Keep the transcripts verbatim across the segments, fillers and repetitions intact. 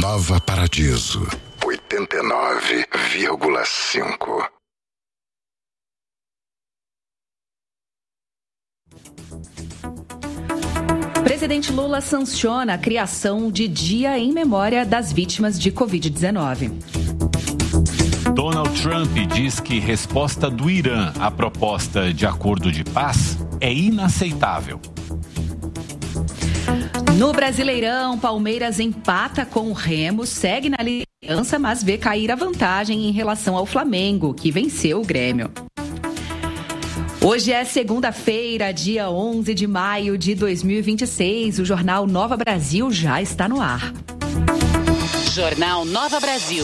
Nova Paradiso, oitenta e nove vírgula cinco. Presidente Lula sanciona a criação de dia em memória das vítimas de covid dezenove. Donald Trump diz que resposta do Irã à proposta de acordo de paz é inaceitável. No Brasileirão, Palmeiras empata com o Remo, segue na liderança, mas vê cair a vantagem em relação ao Flamengo, que venceu o Grêmio. Hoje é segunda-feira, dia onze de maio de dois mil e vinte e seis. O Jornal Nova Brasil já está no ar. Jornal Nova Brasil.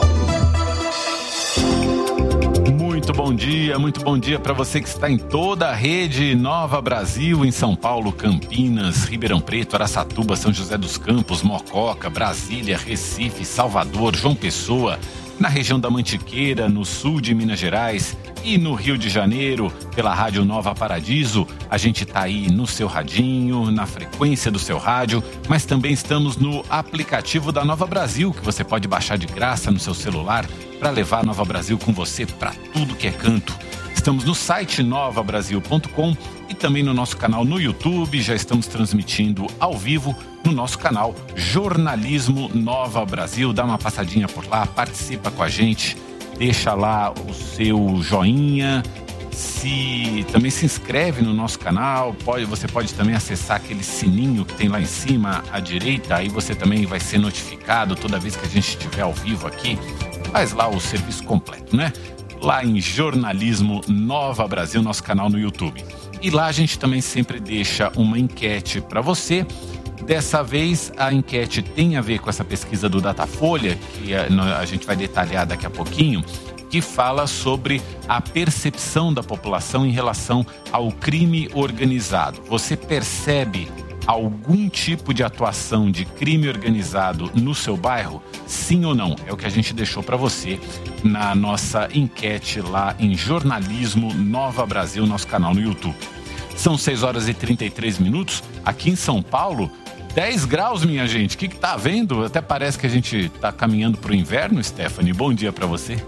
Muito bom dia, muito bom dia para você que está em toda a rede Nova Brasil, em São Paulo, Campinas, Ribeirão Preto, Araçatuba, São José dos Campos, Mococa, Brasília, Recife, Salvador, João Pessoa, na região da Mantiqueira, no sul de Minas Gerais e no Rio de Janeiro, pela Rádio Nova Paradiso. A gente está aí no seu radinho, na frequência do seu rádio, mas também estamos no aplicativo da Nova Brasil, que você pode baixar de graça no seu celular para levar a Nova Brasil com você para tudo que é canto. Estamos no site nova brasil ponto com e também no nosso canal no YouTube. Já estamos transmitindo ao vivo no nosso canal Jornalismo Nova Brasil. Dá uma passadinha por lá, participa com a gente, deixa lá o seu joinha, se também se inscreve no nosso canal. Pode, você pode também acessar aquele sininho que tem lá em cima à direita, aí você também vai ser notificado toda vez que a gente estiver ao vivo aqui. Faz lá o serviço completo, né? Lá em Jornalismo Nova Brasil, nosso canal no YouTube. E lá a gente também sempre deixa uma enquete para você. Dessa vez a enquete tem a ver com essa pesquisa do Datafolha, que a, a gente vai detalhar daqui a pouquinho, que fala sobre a percepção da população em relação ao crime organizado. Você percebe algum tipo de atuação de crime organizado no seu bairro? Sim ou não? É o que a gente deixou para você na nossa enquete lá em Jornalismo Nova Brasil, nosso canal no YouTube. São seis horas e trinta e três minutos. Aqui em São Paulo, dez graus, minha gente. O que que tá vendo? Até parece que a gente tá caminhando pro inverno, Stephanie. Bom dia para você.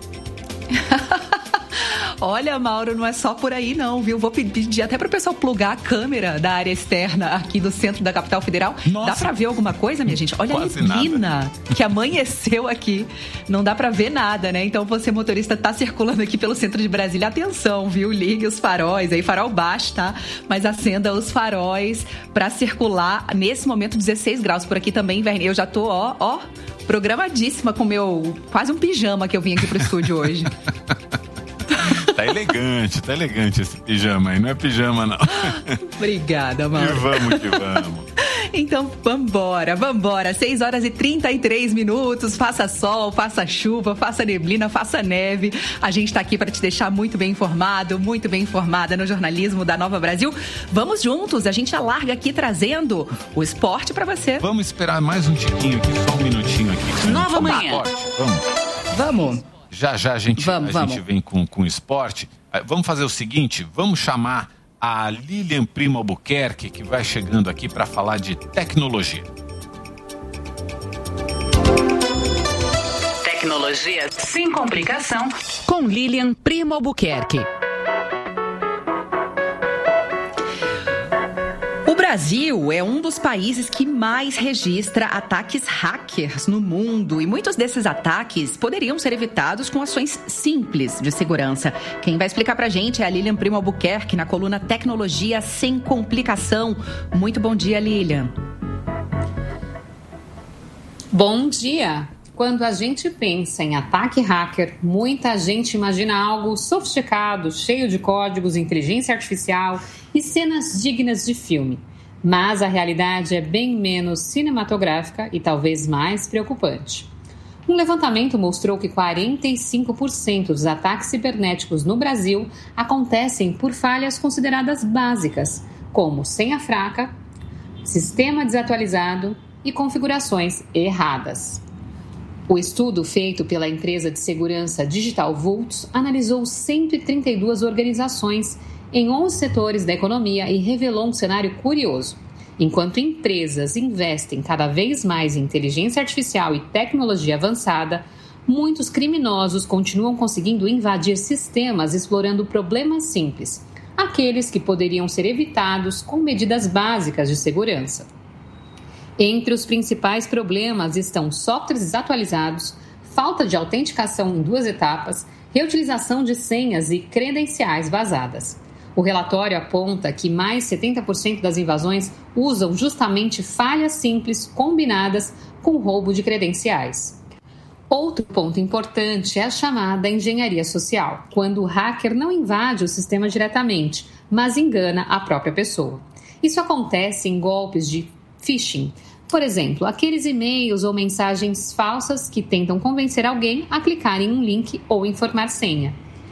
Olha, Mauro, não é só por aí não, viu? Vou pedir até para o pessoal plugar a câmera da área externa aqui do centro da capital federal. Nossa. Dá para ver alguma coisa, minha gente? Olha Quase a neblina nada. Que amanheceu aqui. Não dá para ver nada, né? Então você, motorista, tá circulando aqui pelo centro de Brasília. Atenção, viu? Ligue os faróis, aí farol baixo, tá? Mas acenda os faróis para circular. Nesse momento, dezesseis graus. Por aqui também, inverno. Eu já tô, ó, ó, programadíssima com meu quase um pijama que eu vim aqui pro estúdio hoje. Tá elegante, tá elegante esse pijama aí. Não é pijama, não. Obrigada, Mauro. E vamos que vamos. Então, vambora, vambora. seis horas e trinta e três minutos. Faça sol, faça chuva, faça neblina, faça neve. A gente tá aqui para te deixar muito bem informado, muito bem informada no jornalismo da Nova Brasil. Vamos juntos, a gente alarga aqui trazendo o esporte para você. Vamos esperar mais um tiquinho aqui, só um minutinho aqui. Nova Manhã. Vamos. Vamos. Já, já a gente, vamos, a vamos. gente vem com, com esporte. Vamos fazer o seguinte, vamos chamar a Lilian Primo Albuquerque, que vai chegando aqui para falar de tecnologia. Tecnologia sem complicação, com Lilian Primo Albuquerque. O Brasil é um dos países que mais registra ataques hackers no mundo e muitos desses ataques poderiam ser evitados com ações simples de segurança. Quem vai explicar pra gente é a Lilian Primo Albuquerque na coluna Tecnologia Sem Complicação. Muito bom dia, Lilian. Bom dia! Quando a gente pensa em ataque hacker, muita gente imagina algo sofisticado, cheio de códigos, inteligência artificial e cenas dignas de filme. Mas a realidade é bem menos cinematográfica e talvez mais preocupante. Um levantamento mostrou que quarenta e cinco por cento dos ataques cibernéticos no Brasil acontecem por falhas consideradas básicas, como senha fraca, sistema desatualizado e configurações erradas. O estudo feito pela empresa de segurança Digital Vultz analisou cento e trinta e duas organizações em onze setores da economia e revelou um cenário curioso. Enquanto empresas investem cada vez mais em inteligência artificial e tecnologia avançada, muitos criminosos continuam conseguindo invadir sistemas explorando problemas simples, aqueles que poderiam ser evitados com medidas básicas de segurança. Entre os principais problemas estão softwares desatualizados, falta de autenticação em duas etapas, reutilização de senhas e credenciais vazadas. O relatório aponta que mais setenta por cento das invasões usam justamente falhas simples combinadas com roubo de credenciais. Outro ponto importante é a chamada engenharia social, quando o hacker não invade o sistema diretamente, mas engana a própria pessoa. Isso acontece em golpes de phishing, por exemplo, aqueles e-mails ou mensagens falsas que tentam convencer alguém a clicar em um link ou informar senha.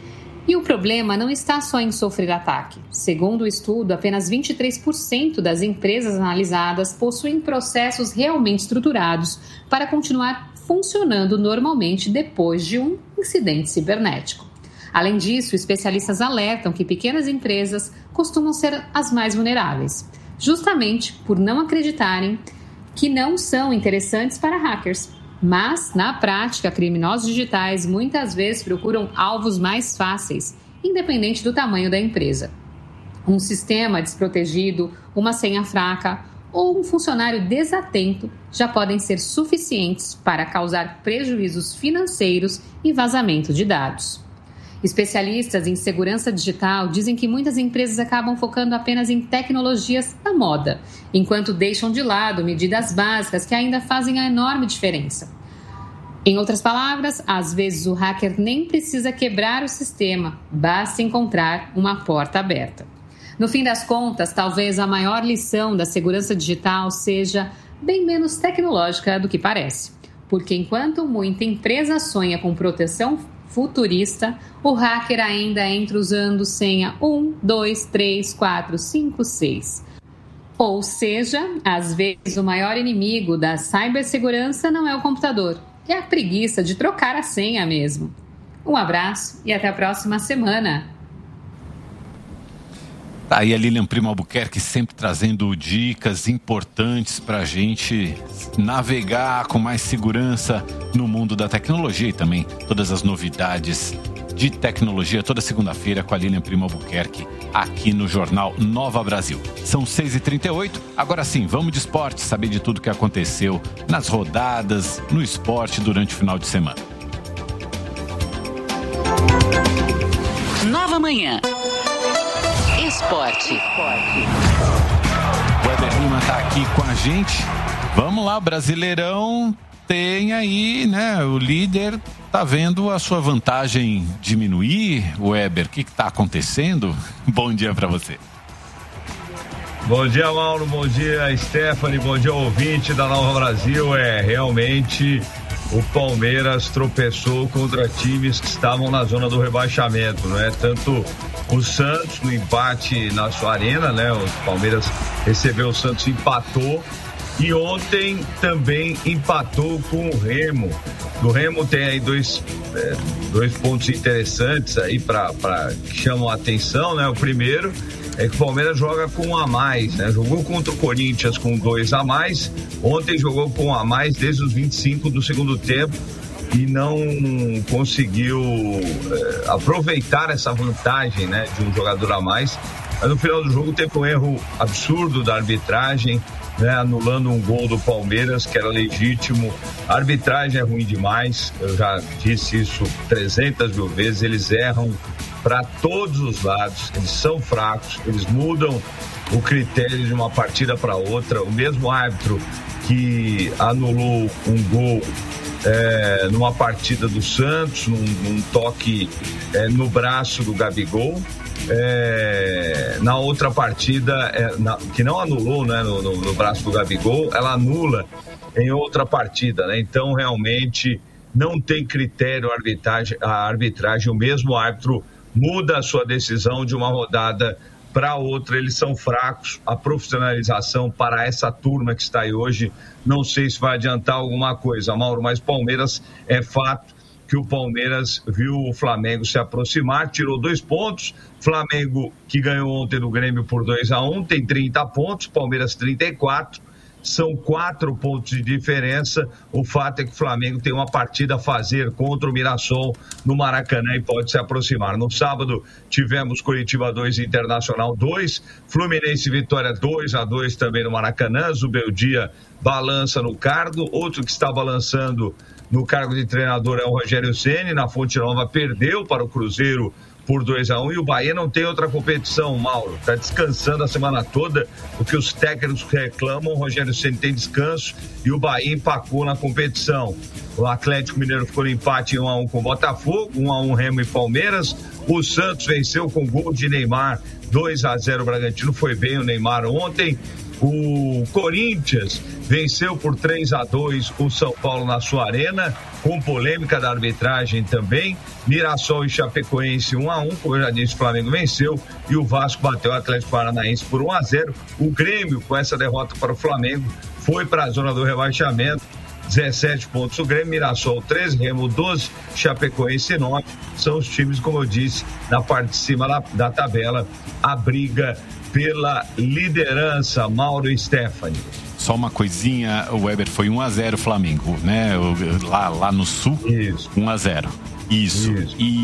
E o problema não está só em sofrer ataque. Segundo o estudo, apenas vinte e três por cento das empresas analisadas possuem processos realmente estruturados para continuar funcionando normalmente depois de um incidente cibernético. Além disso, especialistas alertam que pequenas empresas costumam ser as mais vulneráveis, justamente por não acreditarem que não são interessantes para hackers. Mas, na prática, criminosos digitais muitas vezes procuram alvos mais fáceis, independente do tamanho da empresa. Um sistema desprotegido, uma senha fraca ou um funcionário desatento já podem ser suficientes para causar prejuízos financeiros e vazamento de dados. Especialistas em segurança digital dizem que muitas empresas acabam focando apenas em tecnologias da moda, enquanto deixam de lado medidas básicas que ainda fazem a enorme diferença. Em outras palavras, às vezes o hacker nem precisa quebrar o sistema, basta encontrar uma porta aberta. No fim das contas, talvez a maior lição da segurança digital seja bem menos tecnológica do que parece, porque enquanto muita empresa sonha com proteção futurista, o hacker ainda entra usando senha um, dois, três, quatro, cinco, seis. Ou seja, às vezes o maior inimigo da cibersegurança não é o computador, é a preguiça de trocar a senha mesmo. Um abraço e até a próxima semana. Tá aí a Lilian Primo Albuquerque sempre trazendo dicas importantes para a gente navegar com mais segurança no mundo da tecnologia e também todas as novidades de tecnologia toda segunda-feira com a Lilian Primo Albuquerque aqui no Jornal Nova Brasil. São seis e trinta e oito, agora sim, vamos de esporte, saber de tudo que aconteceu nas rodadas, no esporte durante o final de semana. Nova Manhã. Esporte. O Weber Lima está aqui com a gente. Vamos lá, Brasileirão tem aí, né? O líder tá vendo a sua vantagem diminuir. Weber, o que está acontecendo? Bom dia para você. Bom dia, Mauro. Bom dia, Stephanie. Bom dia, ouvinte da Nova Brasil. É, realmente o Palmeiras tropeçou contra times que estavam na zona do rebaixamento, não é? Tanto o Santos no empate na sua arena, né? O Palmeiras recebeu o Santos, empatou. E ontem também empatou com o Remo. O Remo tem aí dois, é, dois pontos interessantes aí para que chamam a atenção, né? O primeiro é que o Palmeiras joga com um a mais, né? Jogou contra o Corinthians com dois a mais. Ontem jogou com um a mais desde os vinte e cinco do segundo tempo e não conseguiu é, aproveitar essa vantagem, né, de um jogador a mais. Mas no final do jogo teve um erro absurdo da arbitragem, né, anulando um gol do Palmeiras que era legítimo. A arbitragem é ruim demais, eu já disse isso trezentas mil vezes. Eles erram para todos os lados, eles são fracos, eles mudam o critério de uma partida para outra. O mesmo árbitro que anulou um gol é, numa partida do Santos, num, num toque é, no braço do Gabigol, É, na outra partida, é, na, que não anulou, né, no, no, no braço do Gabigol, ela anula em outra partida, né? Então realmente não tem critério a arbitragem, a arbitragem, o mesmo árbitro muda a sua decisão de uma rodada para outra. Eles são fracos, a profissionalização para essa turma que está aí hoje, não sei se vai adiantar alguma coisa, Mauro, mas Palmeiras é fato, que o Palmeiras viu o Flamengo se aproximar, tirou dois pontos. Flamengo, que ganhou ontem do Grêmio por dois a um, tem trinta pontos, Palmeiras trinta e quatro. São quatro pontos de diferença. O fato é que o Flamengo tem uma partida a fazer contra o Mirassol no Maracanã e pode se aproximar. No sábado tivemos Coritiba dois, Internacional dois, Fluminense Vitória dois a dois também no Maracanã. Zubeldia balança no cargo. Outro que está balançando no cargo de treinador é o Rogério Ceni. Na Fonte Nova perdeu para o Cruzeiro por dois a um, e o Bahia não tem outra competição, Mauro. Está descansando a semana toda, o que os técnicos reclamam. O Rogério Ceni tem descanso e o Bahia empacou na competição. O Atlético Mineiro ficou no empate em um a um com o Botafogo, um a um Remo e Palmeiras. O Santos venceu com gol de Neymar, dois a zero o Bragantino. Foi bem o Neymar ontem. O Corinthians venceu por três a dois o São Paulo na sua arena, com polêmica da arbitragem também. Mirassol e Chapecoense um a um, como eu já disse, o Flamengo venceu e o Vasco bateu o Atlético Paranaense por um a zero. O Grêmio, com essa derrota para o Flamengo, foi para a zona do rebaixamento. dezessete pontos o Grêmio, Mirassol treze, Remo doze, Chapecoense nove. São os times, como eu disse, na parte de cima da, da tabela, a briga pela liderança. Mauro e Stephanie. Só uma coisinha, o Weber, foi um a zero Flamengo, né? Lá, lá no Sul, Isso. um a zero. Isso. Isso. E